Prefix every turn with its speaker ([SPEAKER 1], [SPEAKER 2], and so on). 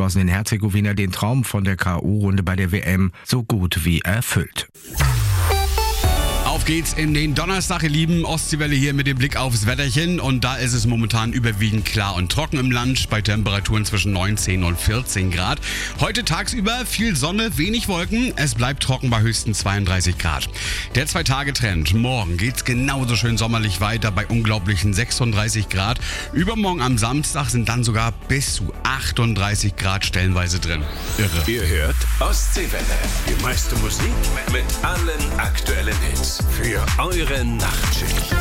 [SPEAKER 1] Bosnien-Herzegowina den Traum von der K.O.-Runde bei der WM so gut wie erfüllt.
[SPEAKER 2] Auf geht's in den Donnerstag, ihr Lieben. Ostseewelle hier mit dem Blick aufs Wetterchen. Und da ist es momentan überwiegend klar und trocken im Land bei Temperaturen zwischen 19 und 14 Grad. Heute tagsüber viel Sonne, wenig Wolken. Es bleibt trocken bei höchstens 32 Grad. Der 2-Tage-Trend. Morgen geht's genauso schön sommerlich weiter bei unglaublichen 36 Grad. Übermorgen am Samstag sind dann sogar bis zu 38 Grad stellenweise drin. Irre.
[SPEAKER 3] Ihr hört Ostseewelle. Die meiste Musik mit allen aktuellen Hits. Für eure Nachtschicht.